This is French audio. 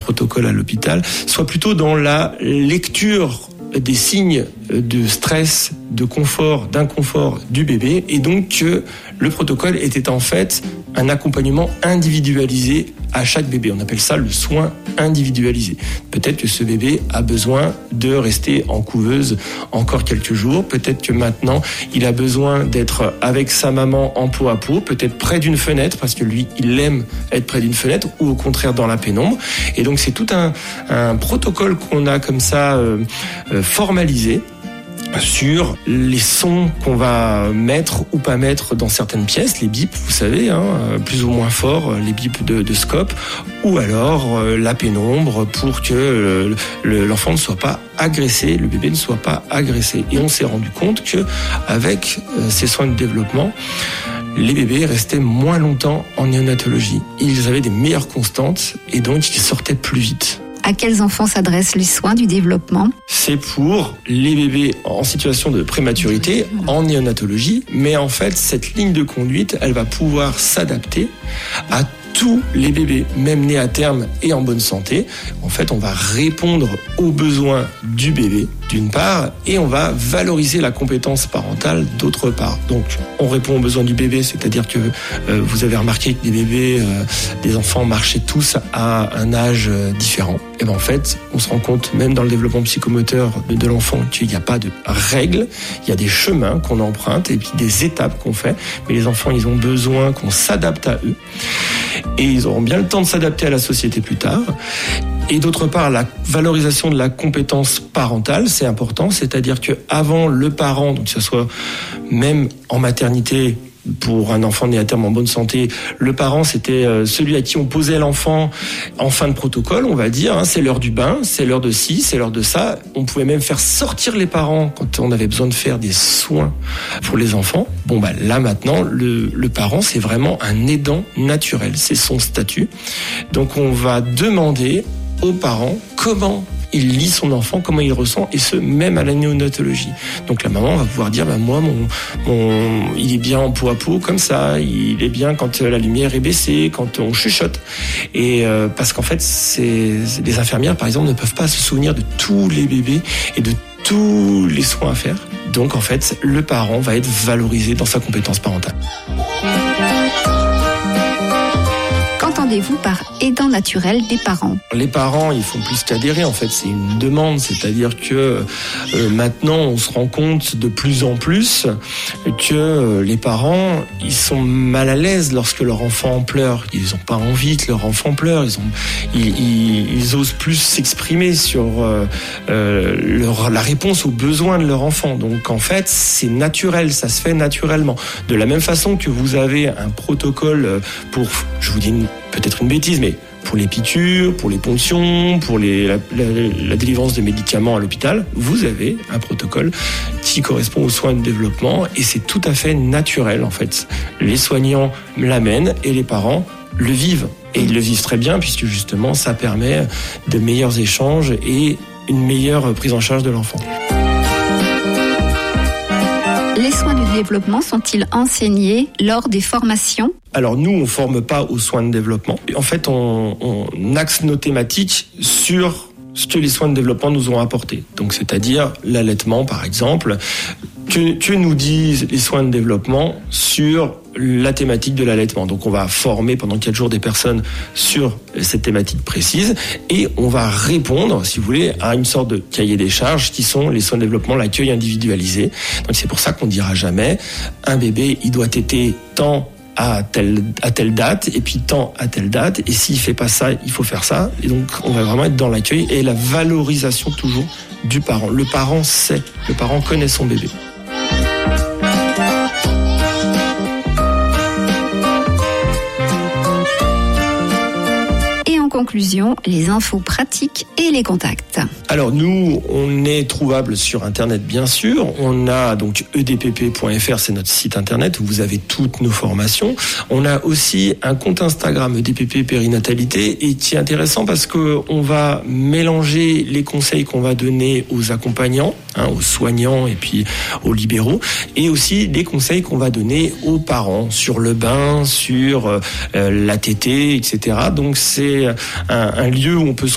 protocole à l'hôpital, soit plutôt dans la lecture des signes de stress, de confort, d'inconfort du bébé, et donc que le protocole était en fait un accompagnement individualisé à chaque bébé. On appelle ça le soin individualisé. Peut-être que ce bébé a besoin de rester en couveuse encore quelques jours. Peut-être que maintenant, il a besoin d'être avec sa maman en peau à peau, peut-être près d'une fenêtre, parce que lui, il aime être près d'une fenêtre, ou au contraire dans la pénombre. Et donc, c'est tout un protocole qu'on a comme ça formalisé sur les sons qu'on va mettre ou pas mettre dans certaines pièces, les bips, vous savez, plus ou moins forts, les bips de scope, ou alors la pénombre pour que l'enfant ne soit pas agressé, le bébé ne soit pas agressé. Et on s'est rendu compte que avec ces soins de développement, les bébés restaient moins longtemps en néonatologie. Ils avaient des meilleures constantes et donc ils sortaient plus vite. À quels enfants s'adressent les soins du développement ? C'est pour les bébés en situation de prématurité, en néonatologie, mais en fait, cette ligne de conduite, elle va pouvoir s'adapter à tous les bébés, même nés à terme et en bonne santé. En fait, on va répondre aux besoins du bébé, d'une part, et on va valoriser la compétence parentale, d'autre part. Donc, on répond aux besoins du bébé, c'est-à-dire que vous avez remarqué que des bébés, des enfants marchaient tous à un âge différent. Et bien en fait, on se rend compte, même dans le développement psychomoteur de l'enfant, qu'il n'y a pas de règles, il y a des chemins qu'on emprunte et puis des étapes qu'on fait. Mais les enfants, ils ont besoin qu'on s'adapte à eux. Et ils auront bien le temps de s'adapter à la société plus tard. Et d'autre part, la valorisation de la compétence parentale, c'est important. C'est-à-dire qu'avant, le parent, donc que ce soit même en maternité, pour un enfant né à terme en bonne santé, le parent, c'était celui à qui on posait l'enfant en fin de protocole, on va dire. C'est l'heure du bain, c'est l'heure de ci, c'est l'heure de ça. On pouvait même faire sortir les parents quand on avait besoin de faire des soins pour les enfants. Là maintenant, le parent, c'est vraiment un aidant naturel. C'est son statut. Donc on va demander aux parents comment il lit son enfant, comment il ressent, et ce, même à la néonatologie. Donc la maman va pouvoir dire, moi, il est bien en peau à peau, comme ça, il est bien quand la lumière est baissée, quand on chuchote. Et parce qu'en fait, les infirmières, par exemple, ne peuvent pas se souvenir de tous les bébés et de tous les soins à faire. Donc en fait, le parent va être valorisé dans sa compétence parentale. Qu'entendez-vous par aidant naturel des parents ? Les parents, ils font plus qu'adhérer. En fait, c'est une demande. C'est-à-dire que maintenant, on se rend compte de plus en plus que les parents, ils sont mal à l'aise lorsque leur enfant pleure. Ils n'ont pas envie que leur enfant pleure. Ils osent plus s'exprimer sur la réponse aux besoins de leur enfant. Donc, en fait, c'est naturel. Ça se fait naturellement. De la même façon que vous avez un protocole pour, je vous dis peut-être une bêtise, mais pour les piqûres, pour les ponctions, pour la délivrance de médicaments à l'hôpital, vous avez un protocole qui correspond aux soins de développement et c'est tout à fait naturel en fait. Les soignants l'amènent et les parents le vivent. Et ils le vivent très bien puisque justement ça permet de meilleurs échanges et une meilleure prise en charge de l'enfant. Les soins du développement sont-ils enseignés lors des formations ? Alors nous, on ne forme pas aux soins de développement. En fait, on axe nos thématiques sur ce que les soins de développement nous ont apporté. Donc, c'est-à-dire l'allaitement, par exemple. Que nous disent les soins de développement sur la thématique de l'allaitement. Donc, on va former pendant 4 jours des personnes sur cette thématique précise et on va répondre, si vous voulez, à une sorte de cahier des charges qui sont les soins de développement, l'accueil individualisé. Donc, c'est pour ça qu'on ne dira jamais un bébé, il doit téter tant à telle date et puis tant à telle date et s'il fait pas ça, il faut faire ça. Et donc, on va vraiment être dans l'accueil et la valorisation toujours du parent. Le parent sait, le parent connaît son bébé. Conclusion, les infos pratiques et les contacts. Alors nous, on est trouvable sur Internet bien sûr. On a donc edpp.fr, c'est notre site Internet où vous avez toutes nos formations. On a aussi un compte Instagram EDPP Périnatalité et qui est intéressant parce que on va mélanger les conseils qu'on va donner aux accompagnants, aux soignants et puis aux libéraux et aussi des conseils qu'on va donner aux parents sur le bain, sur la tétée, etc. Donc c'est un lieu où on peut se